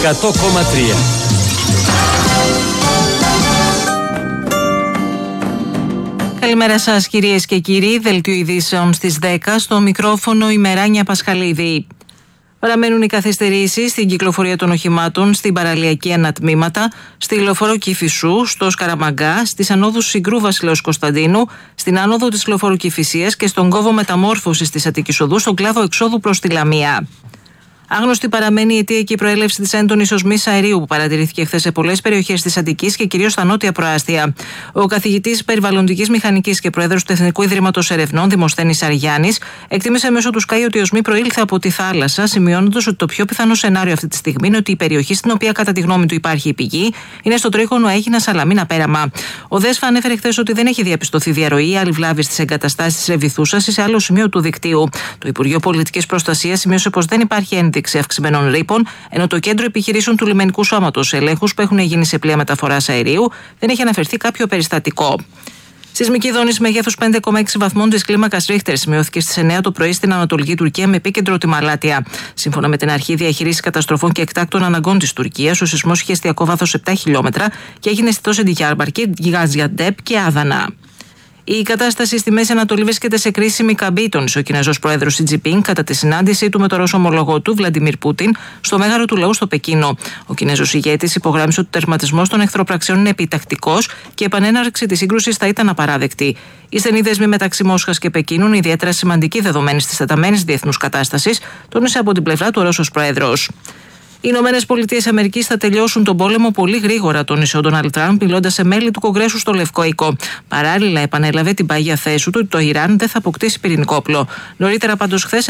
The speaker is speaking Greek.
100,3. Καλημέρα σας κυρίες και κύριοι, δελτίο ειδήσεων στις 10, στο μικρόφωνο η Μεράνια Πασχαλίδη. Παραμένουν οι καθυστερήσεις στην κυκλοφορία των οχημάτων στην παραλιακή ανατμήματα, στη λεωφόρο Κηφισού, στο Σκαραμαγκά, στις ανόδους Συγκρού Βασιλέως Κωνσταντίνου, στην άνοδο της λεωφόρου Κηφισίας και στον κόβο μεταμόρφωσης της Αττικής Οδού, στον κλάδο εξόδου προς τη Λαμία. Άγνωστη παραμένει η αιτία και η προέλευση της έντονης οσμής αερίου που παρατηρήθηκε χθες σε πολλές περιοχές της Αττικής και κυρίως στα νότια προάστια. Ο καθηγητής περιβαλλοντικής μηχανικής και πρόεδρος του Εθνικού Ιδρύματος Ερευνών, Δημοσθένης Αργιάννης, εκτίμησε μέσω του Sky ότι η οσμή προήλθε από τη θάλασσα, σημειώνοντας ότι το πιο πιθανό σενάριο αυτή τη στιγμή είναι ότι η περιοχή στην οποία κατά τη γνώμη του υπάρχει η πηγή είναι στο τρίγωνο Αίγινα Σαλαμίνα Πέραμα. Ο ΔΕΣΦΑ ανέφερε χθες ότι δεν έχει διαπιστωθεί διαρροή ή άλλη βλάβη στις εγκαταστάσεις της Ρεβιθούσας ή σε άλλο σημείο του δικτύου. Το Υπουργείο Πολιτικής Προστασίας σημείωσε πως δεν υπάρχει ένδειξη αυξημένων ρήπων, ενώ το Κέντρο Επιχειρήσεων του Λιμενικού Σώματος Ελέγχους που έχουν γίνει σε πλοία μεταφοράς αερίου δεν έχει αναφερθεί κάποιο περιστατικό. Σεισμική δόνηση μεγέθους 5,6 βαθμών της κλίμακας Ρίχτερ σημειώθηκε στις 9 το πρωί στην Ανατολική Τουρκία με επίκεντρο τη Μαλάτια. Σύμφωνα με την Αρχή Διαχείρισης Καταστροφών και Εκτάκτων Αναγκών της Τουρκίας, ο σεισμός είχε εστιακό βάθος 7 χιλιόμετρα και έγινε αισθητός σε Ντιγιάρμπακρ, Γαζιαντέπ και Άδανα. Η κατάσταση στη Μέση Ανατολή βρίσκεται σε κρίσιμη καμπή, τόνισε ο Κινέζος πρόεδρος Σι Τζινπίνγκ κατά τη συνάντησή του με τον Ρώσο ομολογό του, Βλαντιμίρ Πούτιν, στο Μέγαρο του Λαού στο Πεκίνο. Ο Κινέζος ηγέτης υπογράμμισε ότι ο τερματισμός των εχθροπραξιών είναι επιτακτικός και η επανέναρξη της σύγκρουσης θα ήταν απαράδεκτη. Οι στενοί δεσμοί μεταξύ Μόσχας και Πεκίνου είναι ιδιαίτερα σημαντική δεδομένη της τεταμένης διεθνούς κατάστασης, τόνισε από την πλευρά του Ρώσος πρόεδρος. Οι ΗΠΑ θα τελειώσουν τον πόλεμο πολύ γρήγορα, τόνισε ο Ντόναλντ Τραμπ, μιλώντας σε μέλη του Κογκρέσου στο Λευκό Οίκο. Παράλληλα, επανέλαβε την πάγια θέση του ότι το Ιράν δεν θα αποκτήσει πυρηνικό όπλο. Νωρίτερα, πάντως, χθες